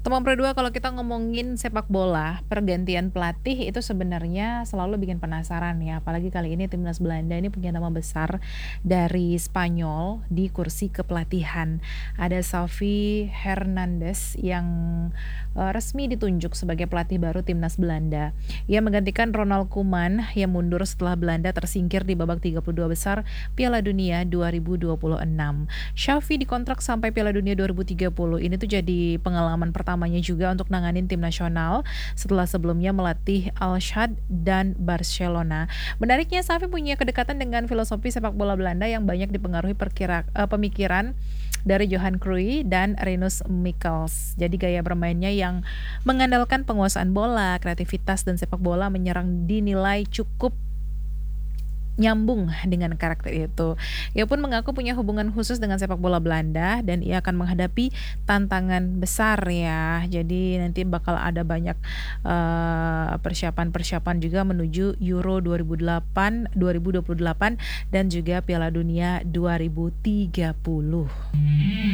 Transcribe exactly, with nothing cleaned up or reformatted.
Teman berdua kalau kita ngomongin sepak bola, pergantian pelatih itu sebenarnya selalu bikin penasaran ya, apalagi kali ini timnas Belanda ini punya nama besar dari Spanyol di kursi kepelatihan. Ada Xavi Hernandez yang eh, resmi ditunjuk sebagai pelatih baru timnas Belanda. Ia menggantikan Ronald Koeman yang mundur setelah Belanda tersingkir di babak tiga puluh dua besar Piala Dunia dua ribu dua puluh enam. Xavi dikontrak sampai Piala Dunia dua ribu tiga puluh. Ini tuh jadi pengalaman pertamanya juga untuk nanganin tim nasional setelah sebelumnya melatih Al Sadd dan Barcelona. Menariknya Xavi punya kedekatan dengan filosofi sepak bola Belanda yang banyak dipengaruhi perkira, eh, pemikiran dari Johan Cruyff dan Rinus Michels. Jadi gaya bermainnya yang mengandalkan penguasaan bola, kreativitas dan sepak bola menyerang dinilai cukup nyambung dengan karakter itu. Ia pun mengaku punya hubungan khusus dengan sepak bola Belanda dan ia akan menghadapi tantangan besar ya. Jadi nanti bakal ada banyak eh, persiapan-persiapan juga menuju Euro dua ribu delapan, dua ribu dua puluh delapan dan juga Piala Dunia dua ribu tiga puluh.